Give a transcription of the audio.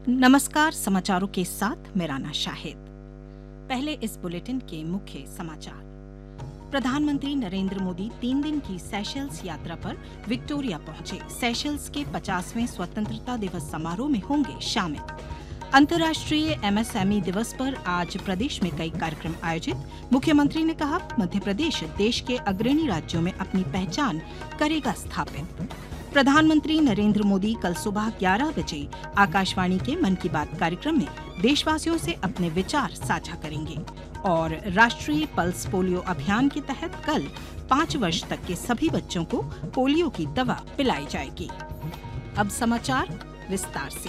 नमस्कार, समाचारों के साथ मैं राना शाहिद। पहले इस बुलेटिन के मुख्य समाचार। प्रधानमंत्री नरेंद्र मोदी 3 दिन की सेशल्स यात्रा पर विक्टोरिया पहुंचे। सेशल्स के 50वें स्वतंत्रता दिवस समारोह में होंगे शामिल। अंतर्राष्ट्रीय एमएसएमई दिवस पर आज प्रदेश में कई कार्यक्रम आयोजित। मुख्यमंत्री ने कहा, मध्य प्रदेश देश के अग्रणी राज्यों में अपनी पहचान करेगा स्थापित। प्रधानमंत्री नरेंद्र मोदी कल सुबह 11 बजे आकाशवाणी के मन की बात कार्यक्रम में देशवासियों से अपने विचार साझा करेंगे और राष्ट्रीय पल्स पोलियो अभियान के तहत कल 5 वर्ष तक के सभी बच्चों को पोलियो की दवा पिलाई जाएगी। अब समाचार विस्तार से।